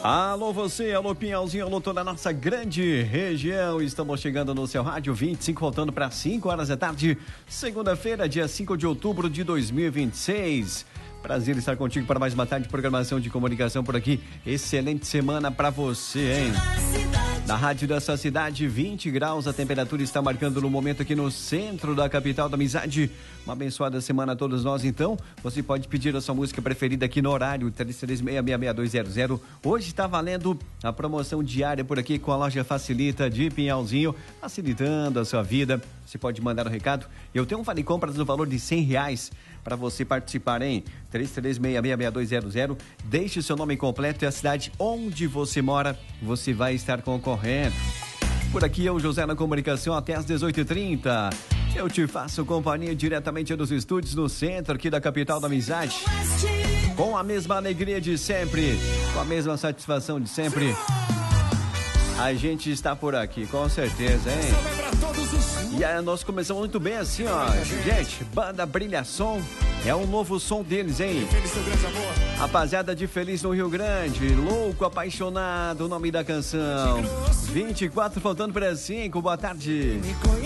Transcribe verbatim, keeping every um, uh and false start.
Alô você, alô Pinhalzinho, alô toda a nossa grande região. Estamos chegando no seu rádio vinte e cinco, voltando para cinco horas da tarde, segunda-feira, dia cinco de outubro de dois mil e vinte e seis. Prazer estar contigo para mais uma tarde de programação de comunicação por aqui. Excelente semana para você, hein? Na rádio da sua cidade, vinte graus, a temperatura está marcando no momento aqui no centro da capital da amizade. Uma abençoada semana a todos nós, então. Você pode pedir a sua música preferida aqui no horário três três seis, seis seis dois zero zero. Hoje está valendo a promoção diária por aqui com a loja Facilita de Pinhalzinho, facilitando a sua vida. Você pode mandar um recado. Eu tenho um vale compras no valor de cem reais para você participar, hein? três três seis, seis seis dois zero zero. Deixe o seu nome completo e a cidade onde você mora. Você vai estar concorrendo. Por aqui eu, José, na comunicação até às dezoito e trinta. Eu te faço companhia diretamente dos estúdios no centro aqui da capital da amizade. Com a mesma alegria de sempre, com a mesma satisfação de sempre. A gente está por aqui, com certeza, hein? E aí nós começamos muito bem assim, ó. Gente, banda Brilha Som. É um novo som deles, hein? Rapaziada de Feliz no Rio Grande. Louco, apaixonado, o nome da canção. vinte e quatro, faltando para cinco. Boa tarde.